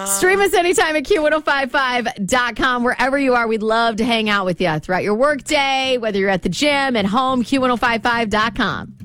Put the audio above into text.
Stream us anytime at Q1055.com. Wherever you are, we'd love to hang out with you throughout your workday, whether you're at the gym, at home, Q1055.com.